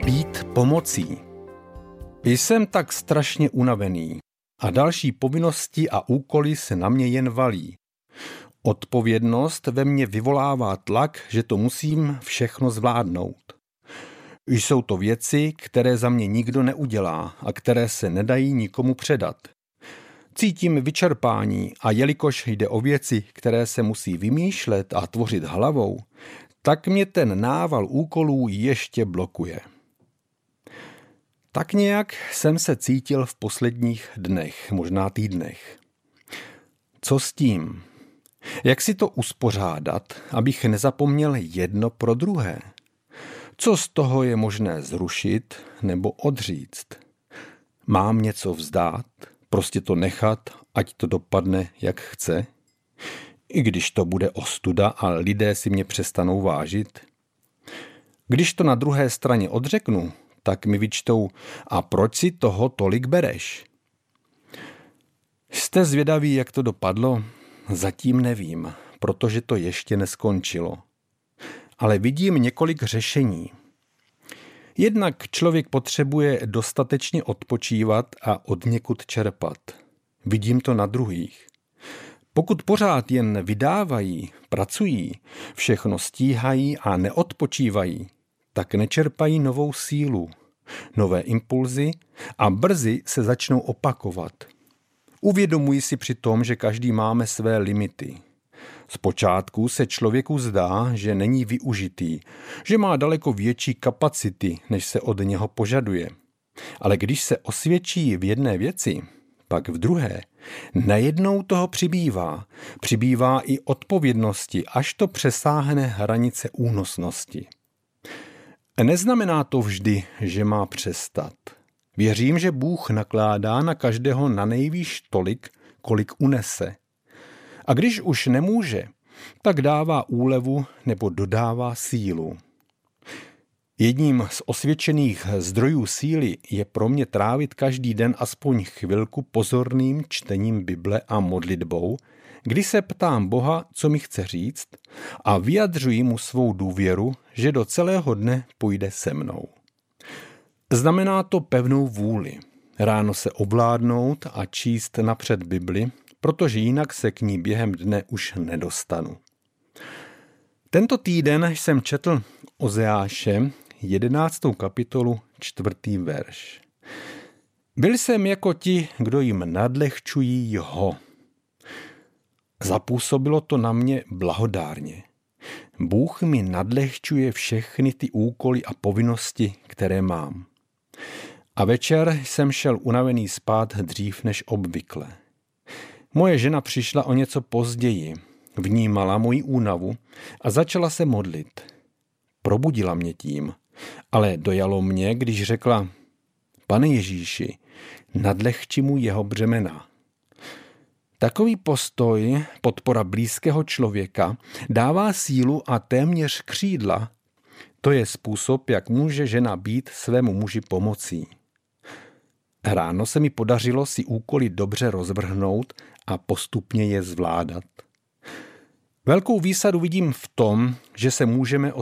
Být pomocí. Jsem tak strašně unavený a další povinnosti a úkoly se na mě jen valí. Odpovědnost ve mně vyvolává tlak, že to musím všechno zvládnout. Jsou to věci, které za mě nikdo neudělá a které se nedají nikomu předat. Cítím vyčerpání a jelikož jde o věci, které se musí vymýšlet a tvořit hlavou, tak mě ten nával úkolů ještě blokuje. Tak nějak jsem se cítil v posledních dnech, možná týdnech. Co s tím? Jak si to uspořádat, abych nezapomněl jedno pro druhé? Co z toho je možné zrušit nebo odříct? Mám něco vzdát, prostě to nechat, ať to dopadne, jak chce? I když to bude ostuda a lidé si mě přestanou vážit? Když to na druhé straně odřeknu, tak mi vyčtou, a proč si toho tolik bereš? Jste zvědaví, jak to dopadlo? Zatím nevím, protože to ještě neskončilo. Ale vidím několik řešení. Jednak člověk potřebuje dostatečně odpočívat a odněkud čerpat. Vidím to na druhých. Pokud pořád jen vydávají, pracují, všechno stíhají a neodpočívají, tak nečerpají novou sílu, nové impulzy a brzy se začnou opakovat. Uvědomuji si přitom, že každý máme své limity. Zpočátku se člověku zdá, že není využitý, že má daleko větší kapacity, než se od něho požaduje. Ale když se osvědčí v jedné věci, pak v druhé, najednou toho přibývá i odpovědnosti, až to přesáhne hranice únosnosti. Neznamená to vždy, že má přestat. Věřím, že Bůh nakládá na každého nanejvýš tolik, kolik unese. A když už nemůže, tak dává úlevu nebo dodává sílu. Jedním z osvědčených zdrojů síly je pro mě trávit každý den aspoň chvilku pozorným čtením Bible a modlitbou, kdy se ptám Boha, co mi chce říct, a vyjadřuji mu svou důvěru, že do celého dne půjde se mnou. Znamená to pevnou vůli. Ráno se ovládnout a číst napřed Bibli, protože jinak se k ní během dne už nedostanu. Tento týden jsem četl Ozeáše 11. kapitolu 4. verš. Byl jsem jako ti, kdo jim nadlehčují ho. Zapůsobilo to na mě blahodárně. Bůh mi nadlehčuje všechny ty úkoly a povinnosti, které mám. A večer jsem šel unavený spát dřív než obvykle. Moje žena přišla o něco později, vnímala moji únavu a začala se modlit. Probudila mě tím, ale dojalo mě, když řekla: Pane Ježíši, nadlehči mu jeho břemena. Takový postoj, podpora blízkého člověka, dává sílu a téměř křídla. To je způsob, jak může žena být svému muži pomocí. Ráno se mi podařilo si úkoly dobře rozvrhnout a postupně je zvládat. Velkou výsadu vidím v tom, že se můžeme